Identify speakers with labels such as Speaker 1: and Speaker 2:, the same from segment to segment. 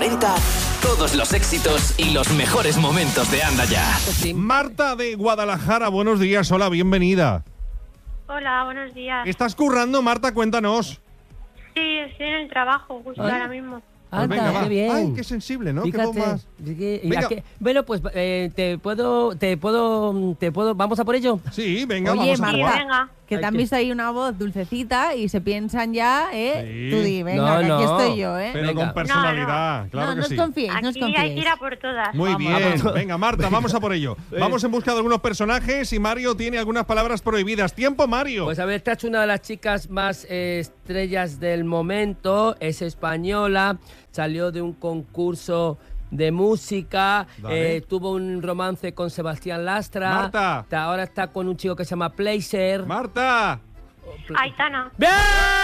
Speaker 1: 40, todos los éxitos y los mejores momentos de Anda Ya.
Speaker 2: Marta de Guadalajara, buenos días, hola, bienvenida.
Speaker 3: Hola, buenos días.
Speaker 2: ¿Estás currando, Marta? Cuéntanos.
Speaker 3: Sí, estoy en el trabajo justo ahora mismo.
Speaker 2: Pues venga,
Speaker 4: Anda,
Speaker 2: va.
Speaker 4: qué bien.
Speaker 2: Ay, qué sensible, ¿no?
Speaker 4: Fíjate,
Speaker 2: Qué voz más.
Speaker 4: Venga. Bueno, pues te puedo, ¿vamos a por ello?
Speaker 2: Sí, venga,
Speaker 5: Oye,
Speaker 2: vamos a
Speaker 3: Sí,
Speaker 5: Marta,
Speaker 2: jugar.
Speaker 3: venga.
Speaker 5: que te han visto ahí una voz dulcecita y se piensan ya,
Speaker 2: Sí.
Speaker 5: Tú di, venga,
Speaker 4: No,
Speaker 5: que aquí
Speaker 4: no.
Speaker 5: estoy yo,
Speaker 2: Pero
Speaker 4: Venga.
Speaker 2: con personalidad, claro
Speaker 5: no
Speaker 2: que
Speaker 5: os
Speaker 2: sí.
Speaker 5: confiéis, no os
Speaker 3: Aquí hay que
Speaker 5: confiéis.
Speaker 3: ir a por todas.
Speaker 2: Muy
Speaker 4: Vamos.
Speaker 2: bien, venga Marta, vamos a por ello. Vamos en busca de algunos personajes y Mario tiene algunas palabras prohibidas. ¡Tiempo, Mario!
Speaker 4: Pues a ver, esta es una de las chicas más estrellas del momento, es española, salió de un concurso de música,
Speaker 2: Vale.
Speaker 4: tuvo un romance con Sebastián Lastra.
Speaker 2: Marta.
Speaker 4: Ahora está con un chico que se llama Placer.
Speaker 2: ¡Marta!
Speaker 3: Aitana.
Speaker 4: ¡Bien!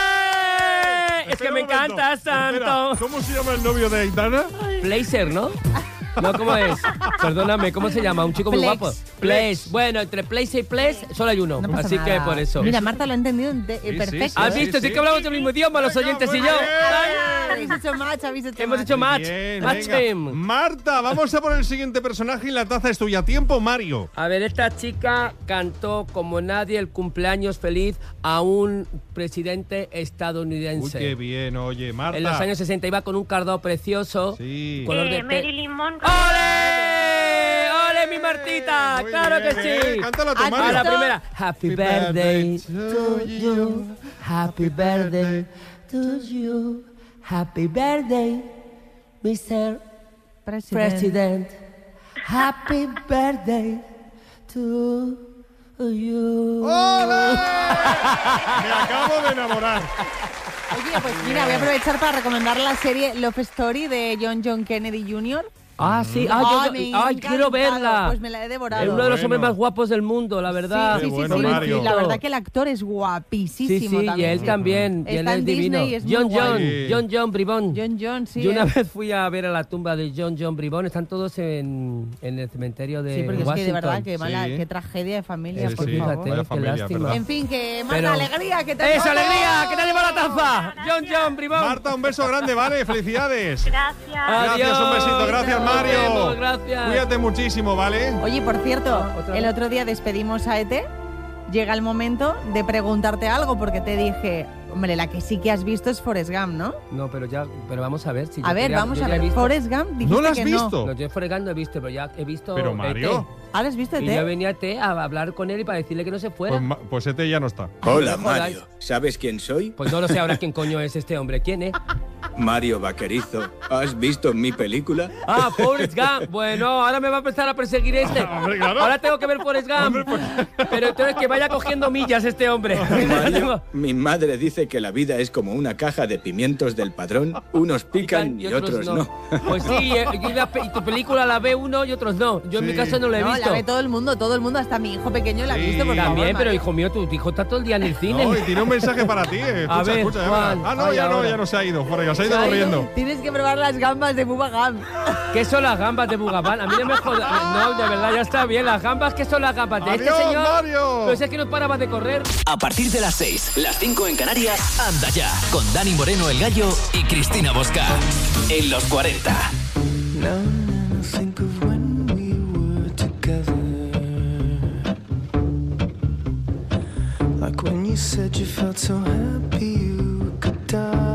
Speaker 4: Es
Speaker 2: Espera
Speaker 4: que me
Speaker 2: un momento.
Speaker 4: encanta,
Speaker 2: Espera,
Speaker 4: Santo.
Speaker 2: ¿cómo se llama el novio de Aitana?
Speaker 4: Placer, ¿no? No, ¿cómo es? Perdóname, ¿cómo se llama? Un chico muy
Speaker 5: Flex.
Speaker 4: guapo. Place. Bueno, entre Place y Place solo hay uno.
Speaker 5: No pasa
Speaker 4: así
Speaker 5: nada.
Speaker 4: que por eso.
Speaker 5: Mira, Marta lo ha entendido
Speaker 2: sí,
Speaker 5: perfecto.
Speaker 4: ¿Has
Speaker 2: sí,
Speaker 4: visto?
Speaker 2: sí.
Speaker 4: Sí que hablamos del mismo idioma, los
Speaker 2: Venga,
Speaker 4: oyentes y
Speaker 2: muy
Speaker 4: yo.
Speaker 2: bien.
Speaker 5: Habéis hecho match,
Speaker 4: Hemos hecho match.
Speaker 2: Bien,
Speaker 4: Match
Speaker 2: venga.
Speaker 4: him.
Speaker 2: Marta, vamos a por el siguiente personaje y la taza es tuya. ¡Tiempo, Mario!
Speaker 4: A ver, esta chica cantó como nadie el cumpleaños feliz a un presidente
Speaker 2: Uy,
Speaker 4: estadounidense.
Speaker 2: qué bien, oye, Marta.
Speaker 4: En los años 60 iba con un cardado precioso.
Speaker 2: Sí.
Speaker 4: Color de té.
Speaker 3: Marilyn Monroe.
Speaker 4: ¡Ole! ¡Ole, mi Martita!
Speaker 2: Muy
Speaker 4: ¡Claro
Speaker 2: bien,
Speaker 4: que sí!
Speaker 2: Cántala tú,
Speaker 5: ¿Has
Speaker 4: A
Speaker 2: Mario.
Speaker 4: la
Speaker 5: visto?
Speaker 4: primera. Happy birthday to you. Happy birthday to you. Happy birthday, Mr. President. Happy birthday to you.
Speaker 2: ¡Ole! Me acabo de enamorar.
Speaker 5: Oye, pues mira, voy a aprovechar para recomendar la serie Love Story de John Kennedy Jr.
Speaker 4: Ah, sí.
Speaker 5: me ha
Speaker 4: Quiero
Speaker 5: encantado.
Speaker 4: verla.
Speaker 5: Pues me la he devorado.
Speaker 4: Es uno de los hombres
Speaker 2: Bueno.
Speaker 4: más guapos del mundo, la verdad.
Speaker 2: Qué bueno,
Speaker 5: sí.
Speaker 2: Mario.
Speaker 5: La verdad que el actor es guapísimo
Speaker 4: Sí, y
Speaker 5: también.
Speaker 4: él también. Y él
Speaker 5: Está
Speaker 4: es
Speaker 5: en
Speaker 4: divino.
Speaker 5: Disney y es muy
Speaker 2: guay.
Speaker 4: John Bribón.
Speaker 5: John, sí.
Speaker 4: Yo una vez fui a ver a la tumba de John Bribón. Están todos en el cementerio de
Speaker 5: Sí, porque es
Speaker 4: Washington.
Speaker 5: que de verdad, qué mala,
Speaker 2: Sí.
Speaker 5: qué tragedia de familia,
Speaker 2: Sí,
Speaker 5: por
Speaker 2: sí,
Speaker 5: favor.
Speaker 2: vaya
Speaker 4: qué
Speaker 2: familia,
Speaker 4: lástima.
Speaker 2: ¿verdad?
Speaker 5: En fin, que Marta,
Speaker 4: Pero-
Speaker 5: alegría, que te
Speaker 4: ¡Esa alegría! ¡Que te ha llevado la taza! John Bribón.
Speaker 2: Marta, un beso grande, ¿vale? ¡Felicidades!
Speaker 3: Gracias.
Speaker 2: Gracias, un besito. Gracias,
Speaker 4: Nos
Speaker 2: Mario.
Speaker 4: vemos, gracias.
Speaker 2: Cuídate muchísimo, ¿vale?
Speaker 5: Oye, por cierto,
Speaker 4: otra
Speaker 5: el
Speaker 4: vez.
Speaker 5: otro día despedimos a Ete. Llega el momento de preguntarte algo, porque te dije, hombre, la que sí que has visto es Forrest Gump, ¿no?
Speaker 4: No, pero vamos a ver. Si
Speaker 5: A ver, vamos
Speaker 4: yo
Speaker 5: a
Speaker 4: ya he
Speaker 5: ver.
Speaker 4: visto.
Speaker 5: Forrest Gump, dijiste
Speaker 2: ¿No la has
Speaker 5: que
Speaker 2: visto?
Speaker 4: No, yo Forrest Gump no he visto, pero ya he visto.
Speaker 2: Pero, Mario.
Speaker 4: ET.
Speaker 5: ¿Ahora has visto
Speaker 4: Y yo
Speaker 5: Ete?
Speaker 4: venía a ET a hablar con él y para decirle que no se fuera.
Speaker 2: Pues este ya no está.
Speaker 6: Hola,
Speaker 4: no jodas.
Speaker 6: Mario. ¿Sabes quién soy?
Speaker 4: Pues no lo sé ahora quién coño es este hombre. ¿Quién es?
Speaker 6: Mario Vaquerizo. ¿Has visto mi película?
Speaker 4: Ah, Forrest Gump. Bueno, ahora me va a empezar a perseguir este.
Speaker 2: Hombre, claro.
Speaker 4: Ahora tengo que ver Forrest Gump. Pero entonces que vaya cogiendo millas este hombre.
Speaker 6: Mario, mi madre dice que la vida es como una caja de pimientos del padrón. Unos pican y otros no.
Speaker 4: Pues sí, y tu película la ve uno y otros no. Yo en mi
Speaker 2: Sí.
Speaker 4: caso no la he
Speaker 5: No,
Speaker 4: visto.
Speaker 5: la ve todo el mundo, hasta mi hijo pequeño la ha
Speaker 2: Sí.
Speaker 5: visto, por favor,
Speaker 4: También, pero
Speaker 5: Mario.
Speaker 4: hijo mío, tu hijo está todo el día en el cine.
Speaker 2: No, y tiene un mensaje para ti. Escucha,
Speaker 4: ver,
Speaker 2: escucha, ya
Speaker 4: ¿cuál?
Speaker 2: verás. Ah, no,
Speaker 4: Ay, ahora.
Speaker 2: ya no se ha ido. Forrest, se ha ido
Speaker 4: ¿Se ha ido?
Speaker 2: corriendo.
Speaker 5: Tienes que probar las gambas de Bubba Gump.
Speaker 4: ¿Qué son las gambas de Bugabán? A mí no me jodas. No, de verdad, ya está bien. Las gambas, ¿qué son las gambas? De este
Speaker 2: Adiós,
Speaker 4: señor.
Speaker 2: Mario.
Speaker 4: Pero si es que no paraba de correr.
Speaker 1: A partir de las 6, las 5 en Canarias, Anda Ya, con Dani Moreno el Gallo y Cristina Bosca. En los 40.
Speaker 7: Now and then I think of when we were together. Like when you said you felt so happy you could die.